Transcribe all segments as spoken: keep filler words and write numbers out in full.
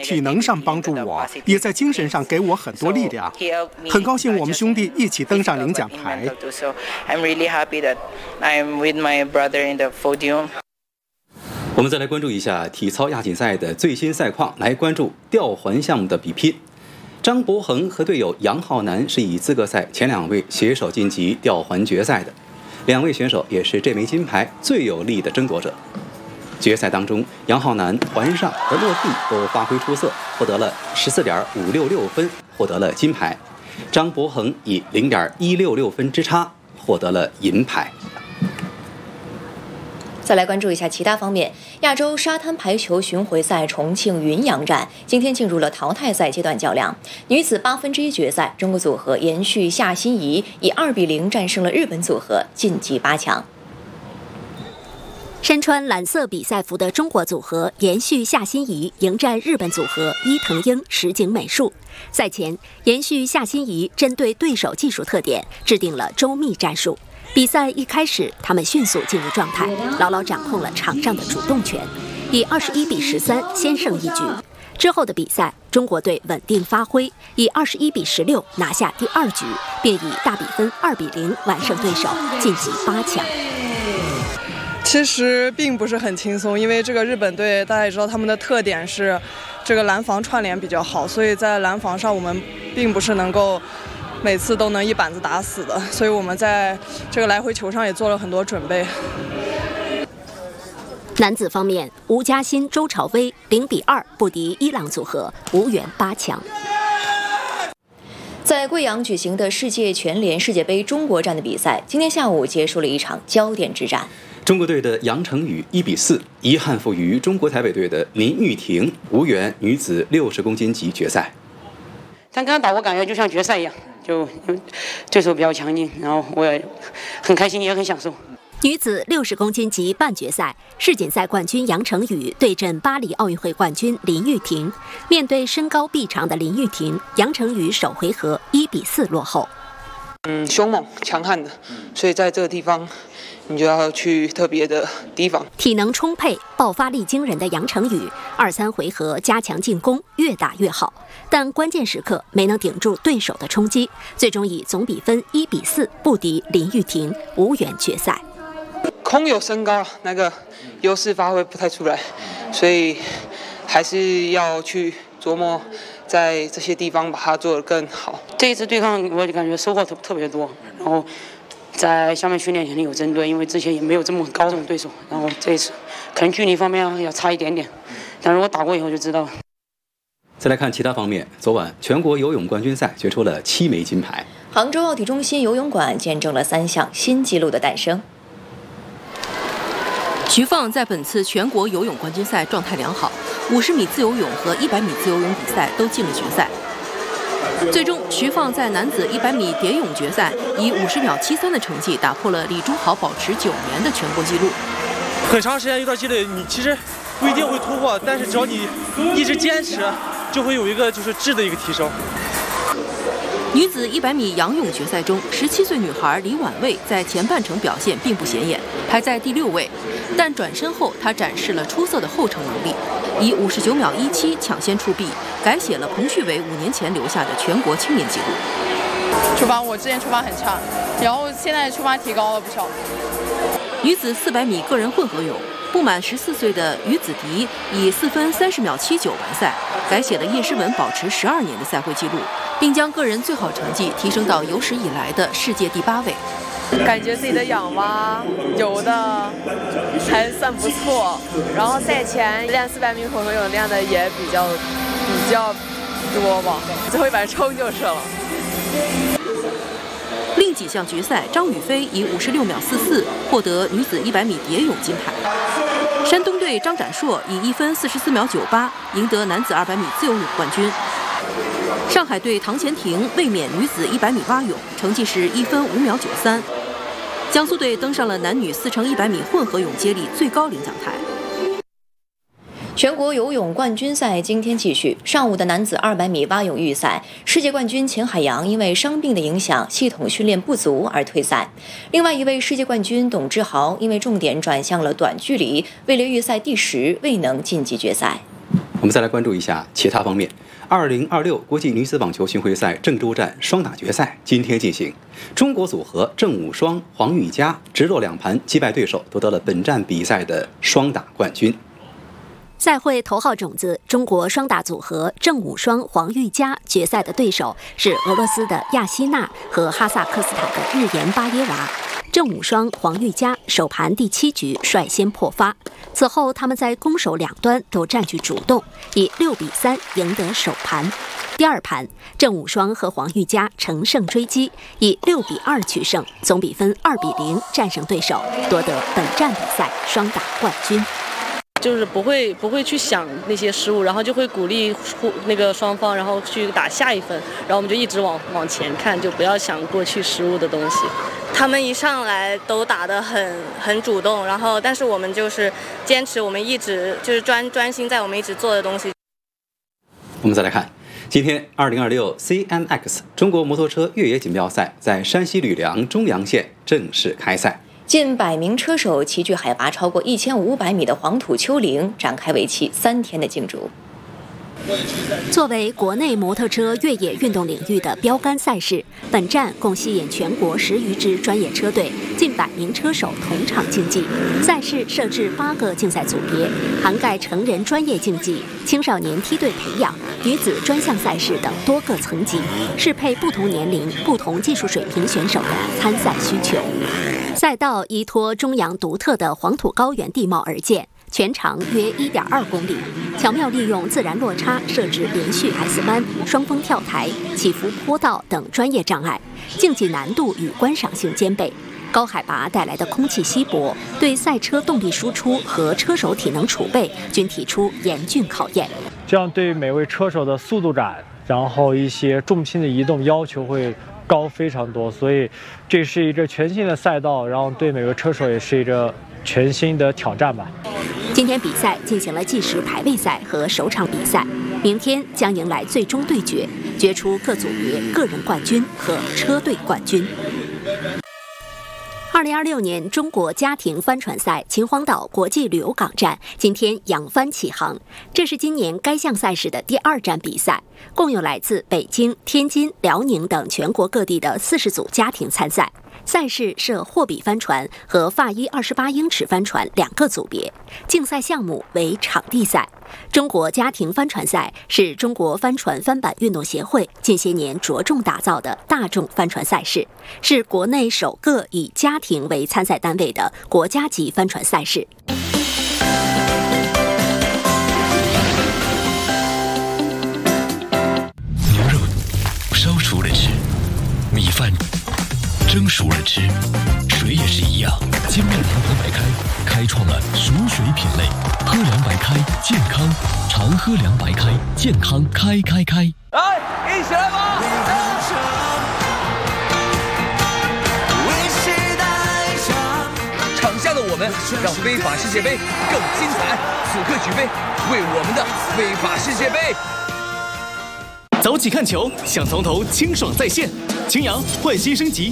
体能上帮助我，也在精神上给我很多力量。很高兴我们兄弟一起登上领奖台。 我们再来关注一下体操亚锦赛的最新赛况，来关注吊环项目的比拼。张博恒和队友杨浩南是以资格赛前两位携手晋级吊环决赛的，两位选手也是这枚金牌最有力的争夺者。决赛当中，杨浩南环上和落地都发挥出色，获得了十四点五六六分，获得了金牌。张博恒以零点一六六分之差获得了银牌。 再来关注一下其他方面，亚洲沙滩排球巡回赛重庆云阳站今天进入了淘汰赛阶段较量。女子八分之一决赛，中国组合延续夏欣怡以二比零战胜了日本组合，晋级八强。 身穿蓝色比赛服的中国组合延续夏欣怡迎战日本组合伊藤英实景美术。赛前，延续夏欣怡针对对手技术特点制定了周密战术。比赛一开始，他们迅速进入状态，牢牢掌控了场上的主动权，以二十一比十三先胜一局。之后的比赛，中国队稳定发挥，以二十一比十六拿下第二局，并以大比分二比零完胜对手，晋级八强。 其实并不是很轻松，因为这个日本队大家也知道，他们的特点是这个拦防串联比较好，所以在拦防上我们并不是能够每次都能一板子打死的，所以我们在这个来回球上也做了很多准备。 男子方面，吴嘉欣、周朝威零比二不敌伊朗组合，无缘八强。 在贵阳举行的世界拳联世界杯中国站的比赛，今天下午结束了一场焦点之战。 中国队的杨程宇一比四遗憾负于中国台北队的林玉婷，无缘女子六十公斤级决赛。 但刚刚打我感觉就像决赛一样，就对手比较强劲，然后我也很开心，也很享受。 女子六十公斤级半决赛，世锦赛冠军杨程宇对阵巴黎奥运会冠军林玉婷。面对身高臂长的林玉婷，杨程宇首回合一比四落后。 嗯，凶猛强悍的，所以在这个地方你就要去特别的提防。 体能充沛、爆发力惊人的杨程宇，二三回合加强进攻，越打越好，但关键时刻没能顶住对手的冲击，最终以总比分一比四不敌林玉婷，无缘决赛。 空有身高，那个优势发挥不太出来，所以还是要去琢磨在这些地方把它做得更好。 这一次对抗，我感觉收获特特别多，然后在下面训练肯定有针对，因为之前也没有这么高的对手，然后这一次可能距离方面要差一点点，但如果打过以后就知道了。 再来看其他方面，昨晚全国游泳冠军赛决出了七枚金牌。 杭州奥体中心游泳馆见证了三项新纪录的诞生。 徐放在本次全国游泳冠军赛状态良好，五十米自由泳和一百米自由泳比赛都进了决赛。最终，徐放在男子一百米蝶泳决赛以五十秒七三的成绩打破了李忠豪保持九年的全国纪录。 很长时间一段积累，你其实不一定会突破，但是只要你一直坚持，就会有一个就是质的一个提升。 女子一百米仰泳决赛中，十七岁女孩李婉薇在前半程表现并不显眼，排在第六位。但转身后，她展示了出色的后程能力，以五十九秒一七抢先出臂，改写了彭旭伟五年前留下的全国青年纪录。 出发，我之前出发很差，然后现在出发提高了不少。 女子四百米个人混合泳，不满十四岁的于子迪以四分三十秒七九完赛，改写了叶诗文保持十二年的赛会纪录，并将个人最好成绩提升到有史以来的世界第八位。 感觉自己的仰蛙游的还算不错，然后赛前练四百米混合泳练的也比较比较多吧，最后一板冲就是了。 另几项决赛，张雨霏以五十六秒四四获得女子一百米蝶泳金牌。山东队张展硕以一分四十四秒九八赢得男子二百米自由泳冠军。上海队唐钱婷卫冕女子一百米蛙泳，成绩是一分五秒九三。江苏队登上了男女四乘一百米混合泳接力最高领奖台。 全国游泳冠军赛今天继续，上午的男子二百米蛙泳预赛，世界冠军钱海洋因为伤病的影响，系统训练不足而退赛。另外一位世界冠军董志豪因为重点转向了短距离，位列预赛第十，未能晋级决赛。 我们再来关注一下其他方面。二零二六国际女子网球巡回赛郑州站双打决赛今天进行，中国组合郑武双、黄玉佳直落两盘击败对手，夺得了本站比赛的双打冠军。 赛会头号种子中国双打组合郑武双、黄玉佳决赛的对手是俄罗斯的亚希娜和哈萨克斯坦的日延巴耶娃。郑武双、黄玉佳首盘第七局率先破发，此后他们在攻守两端都占据主动，以六比三赢得首盘。第二盘，郑武双和黄玉佳乘胜追击，以六比二取胜，总比分二比零战胜对手，夺得本站比赛双打冠军。 就是不会不会去想那些失误，然后就会鼓励那个双方，然后去打下一分，然后我们就一直往往前看，就不要想过去失误的东西。 他们一上来都打得很很主动，然后但是我们就是坚持，我们一直就是专专心在我们一直做的东西。 我们再来看，今天二零二六 C M X 中国摩托车越野锦标赛在山西吕梁中阳县正式开赛。 近百名车手齐聚海拔超过一千五百米的黄土丘陵，展开为期三天的竞逐。 作为国内摩托车越野运动领域的标杆赛事，本站共吸引全国十余支专业车队、近百名车手同场竞技。赛事设置八个竞赛组别，涵盖成人专业竞技、青少年梯队培养、女子专项赛事等多个层级，适配不同年龄、不同技术水平选手的参赛需求。赛道依托中阳独特的黄土高原地貌而建，全长约 一点二公里，巧妙利用自然落差设置连续 S 班、双峰跳台、起伏坡道等专业障碍，竞技难度与观赏性兼备。高海拔带来的空气稀薄，对赛车动力输出和车手体能储备均提出严峻考验。 这样对每位车手的速度感，然后一些重心的移动要求会高非常多，所以这是一个全新的赛道，然后对每个车手也是一个全新的挑战吧。 今天比赛进行了计时排位赛和首场比赛，明天将迎来最终对决，决出各组别个人冠军和车队冠军。二零二六年中国家庭帆船赛秦皇岛国际旅游港站今天扬帆起航，这是今年该项赛事的第二站比赛，共有来自北京、天津、辽宁等全国各地的四十组家庭参赛。赛事设货比帆船和法医二十八英尺帆船两个组别，竞赛项目为场地赛。中国家庭帆船赛是中国帆船帆板运动协会近些年着重打造的大众帆船赛事，是国内首个以家庭为参赛单位的国家级帆船赛事。 牛肉烧熟了吃，米饭蒸熟了吃，水也是一样。金麦堂喝白开开创了熟水品类，喝凉白开健康，常喝凉白开健康开开开。 来，一起来吧！场下的我们让非法世界杯更精彩，此刻举杯，为我们的非法世界杯。 早起看球，想从头清爽在线。青阳焕新升级，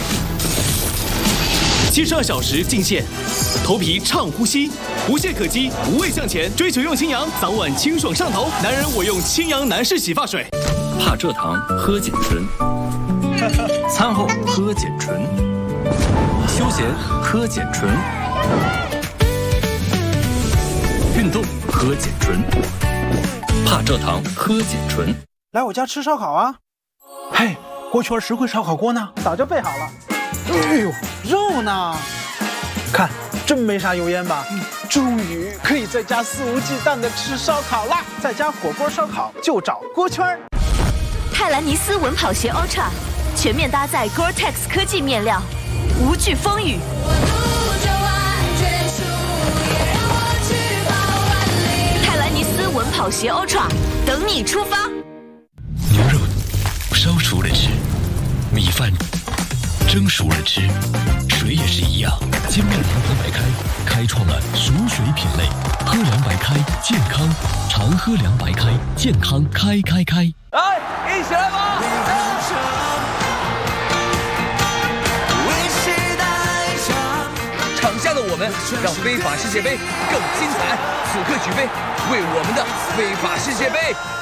七十二小时进线，头皮畅呼吸，无懈可击，无畏向前。追求用青阳，早晚清爽上头。男人我用青阳男士洗发水。 帕蔗糖喝碱醇，餐后喝碱醇，休闲喝碱醇，运动喝碱醇，帕蔗糖喝碱醇。 来我家吃烧烤啊！嘿，锅圈实惠烧烤锅呢？早就备好了。哎呦，肉呢？看，真没啥油烟吧？嗯，终于可以在家肆无忌惮的吃烧烤啦！在家火锅烧烤就找锅圈。 泰兰尼斯稳跑鞋 Ultra 全面搭载 Gore-Tex 科技面料，无惧风雨。泰兰尼斯稳跑鞋 Ultra 等你出发。 牛肉烧熟了吃，米饭蒸熟了吃，水也是一样。金麦堂喝白开开创了熟水品类，喝凉白开健康，常喝凉白开健康开开开。 来，一起来吧！场下的了我们，让非法世界杯更精彩。此刻举杯，为我们的非法世界杯。